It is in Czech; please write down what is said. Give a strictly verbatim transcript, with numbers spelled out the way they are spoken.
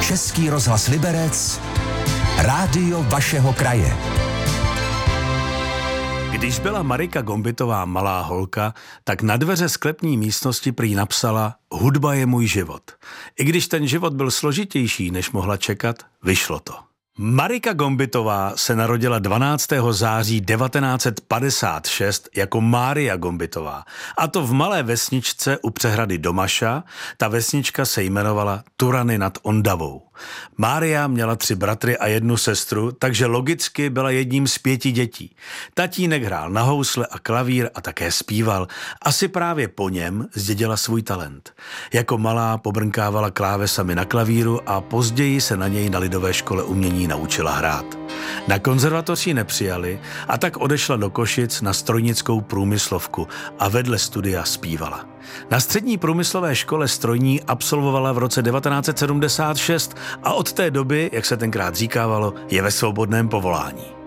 Český rozhlas Liberec, rádio vašeho kraje. Když byla Marika Gombitová malá holka, tak na dveře sklepní místnosti prý napsala: hudba je můj život. I když ten život byl složitější, než mohla čekat, vyšlo to. Marika Gombitová se narodila dvanáctého září devatenáct set padesát šest jako Mária Gombitová, a to v malé vesničce u přehrady Domaša. Ta vesnička se jmenovala Turany nad Ondavou. Mária měla tři bratry a jednu sestru, takže logicky byla jedním z pěti dětí. Tatínek hrál na housle a klavír a také zpíval. Asi právě po něm zdědila svůj talent. Jako malá pobrnkávala klávesami na klavíru a později se na něj na lidové škole umění naučila hrát. Na konzervatoř ji nepřijali a tak odešla do Košic na strojnickou průmyslovku a vedle studia zpívala. Na střední průmyslové škole strojní absolvovala v roce devatenáct set sedmdesát šest a od té doby, jak se tenkrát říkávalo, je ve svobodném povolání.